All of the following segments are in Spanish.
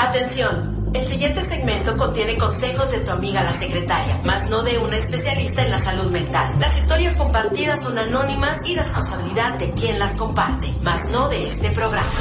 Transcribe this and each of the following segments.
Atención, el siguiente segmento contiene consejos de tu amiga la secretaria, más no de una especialista en la salud mental. Las historias compartidas son anónimas y responsabilidad de quien las comparte, más no de este programa.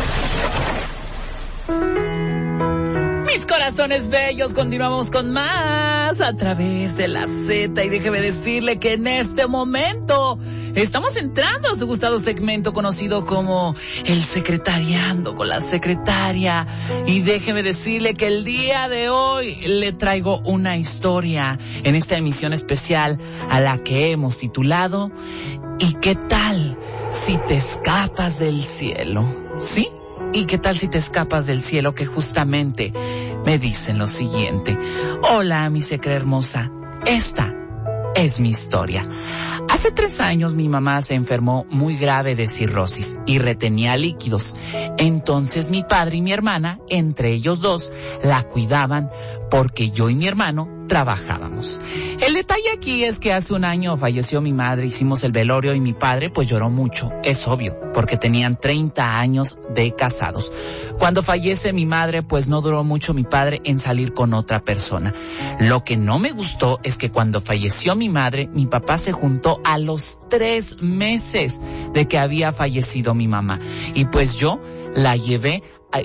Mis corazones bellos, continuamos con más a través de la Z y déjeme decirle que en este momento estamos entrando a su gustado segmento conocido como el secretariando con la secretaria y déjeme decirle que el día de hoy le traigo una historia en esta emisión especial a la que hemos titulado ¿Y qué tal si te escapas del cielo? ¿Sí? ¿Y qué tal si te escapas del cielo? Que justamente me dicen lo siguiente. Hola, mi secre hermosa. Esta es mi historia. Hace 3 años mi mamá se enfermó muy grave de cirrosis y retenía líquidos. Entonces mi padre y mi hermana, entre ellos dos, la cuidaban porque yo y mi hermano trabajábamos. El detalle aquí es que hace 1 año falleció mi madre, hicimos el velorio y mi padre pues lloró mucho, es obvio, porque tenían 30 años de casados. Cuando fallece mi madre pues no duró mucho mi padre en salir con otra persona. Lo que no me gustó es que cuando falleció mi madre, mi papá se juntó a los 3 meses de que había fallecido mi mamá. Y pues yo la llevé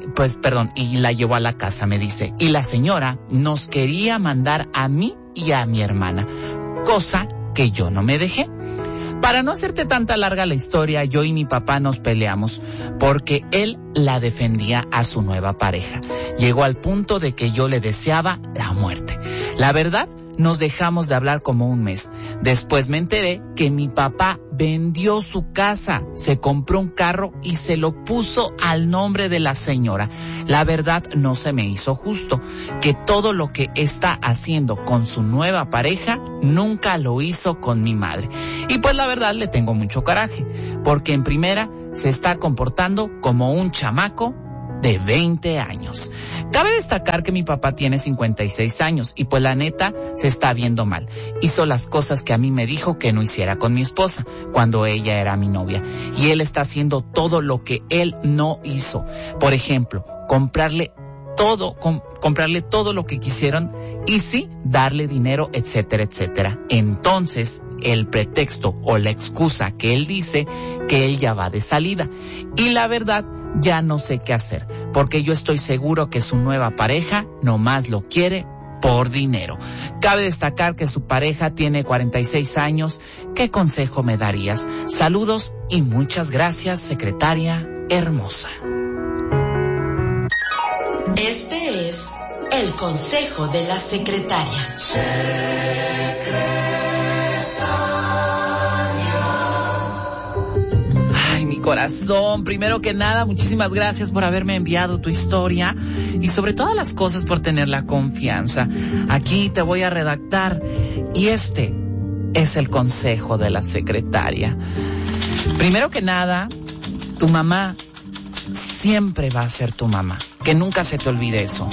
y la llevó a la casa, me dice. Y la señora nos quería mandar a mí y a mi hermana, cosa que yo no me dejé. Para no hacerte tanta larga la historia, yo y mi papá nos peleamos porque él la defendía a su nueva pareja. Llegó al punto de que yo le deseaba la muerte. La verdad, nos dejamos de hablar como 1 mes. Después me enteré que mi papá vendió su casa, se compró un carro y se lo puso al nombre de la señora. La verdad no se me hizo justo que todo lo que está haciendo con su nueva pareja nunca lo hizo con mi madre. Y pues la verdad le tengo mucho coraje, porque en primera se está comportando como un chamaco de 20 años. Cabe destacar que mi papá tiene 56 años y pues la neta se está viendo mal. Hizo las cosas que a mí me dijo que no hiciera con mi esposa cuando ella era mi novia. Y él está haciendo todo lo que él no hizo. Por ejemplo, comprarle todo lo que quisieron y sí, darle dinero, etcétera, etcétera. Entonces, el pretexto o la excusa que él dice que él ya va de salida. Y la verdad, ya no sé qué hacer, porque yo estoy seguro que su nueva pareja nomás lo quiere por dinero. Cabe destacar que su pareja tiene 46 años. ¿Qué consejo me darías? Saludos y muchas gracias, secretaria hermosa. Este es el consejo de la secretaria. Corazón, primero que nada, muchísimas gracias por haberme enviado tu historia y sobre todas las cosas por tener la confianza. Aquí te voy a redactar y este es el consejo de la secretaria. Primero que nada, tu mamá siempre va a ser tu mamá, que nunca se te olvide eso.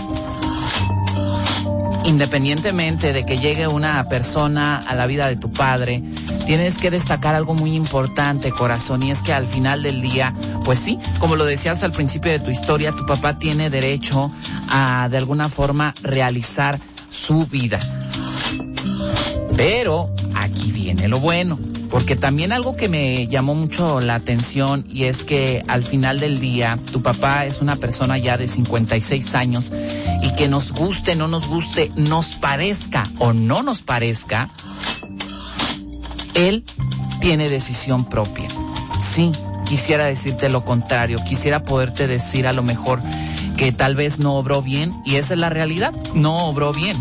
Independientemente de que llegue una persona a la vida de tu padre, tienes que destacar algo muy importante, corazón, y es que al final del día, pues sí, como lo decías al principio de tu historia, tu papá tiene derecho a, de alguna forma, realizar su vida. Pero aquí viene lo bueno, porque también algo que me llamó mucho la atención y es que al final del día tu papá es una persona ya de 56 años y que nos guste, no nos guste, nos parezca o no nos parezca, él tiene decisión propia. Sí, quisiera decirte lo contrario, quisiera poderte decir a lo mejor que tal vez no obró bien y esa es la realidad, no obró bien.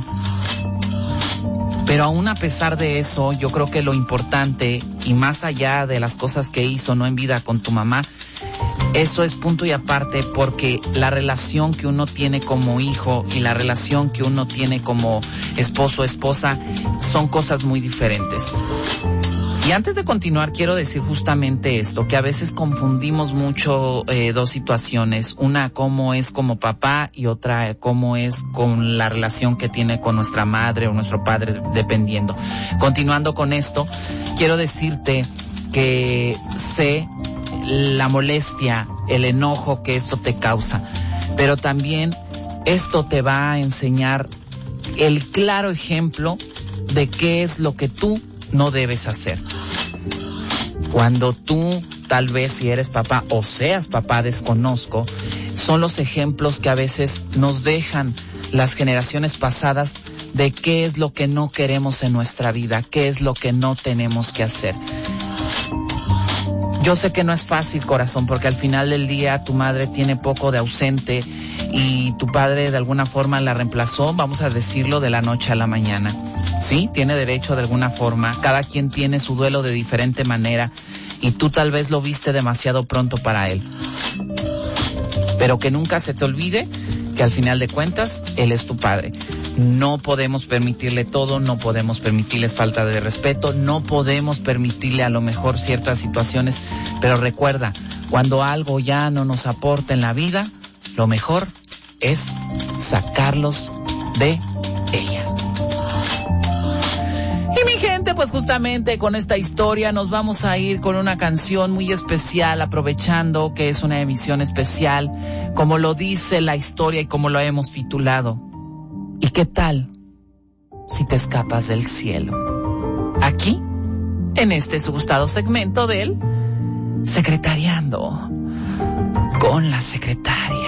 Pero aún a pesar de eso, yo creo que lo importante, y más allá de las cosas que hizo no en vida con tu mamá, eso es punto y aparte, porque la relación que uno tiene como hijo y la relación que uno tiene como esposo o esposa son cosas muy diferentes. Y antes de continuar, quiero decir justamente esto, que a veces confundimos mucho dos situaciones. Una, cómo es como papá, y otra, cómo es con la relación que tiene con nuestra madre o nuestro padre, dependiendo. Continuando con esto, quiero decirte que sé la molestia, el enojo que eso te causa, pero también Esto te va a enseñar el claro ejemplo de qué es lo que tú no debes hacer. Cuando tú, tal vez si eres papá o seas papá, desconozco, son los ejemplos que a veces nos dejan las generaciones pasadas de qué es lo que no queremos en nuestra vida, qué es lo que no tenemos que hacer. Yo sé que no es fácil, corazón, porque al final del día tu madre tiene poco de ausente y tu padre de alguna forma la reemplazó, vamos a decirlo, de la noche a la mañana. Sí, tiene derecho de alguna forma, cada quien tiene su duelo de diferente manera y tú tal vez lo viste demasiado pronto para él. Pero que nunca se te olvide que al final de cuentas, él es tu padre. No podemos permitirle todo, no podemos permitirles falta de respeto, no podemos permitirle a lo mejor ciertas situaciones, pero recuerda, cuando algo ya no nos aporta en la vida, lo mejor es sacarlos de ella. Y mi gente, pues justamente con esta historia nos vamos a ir con una canción muy especial, aprovechando que es una emisión especial, como lo dice la historia y como lo hemos titulado. ¿Y qué tal si te escapas del cielo? Aquí, en este su gustado segmento del Secretariando con la Secretaria.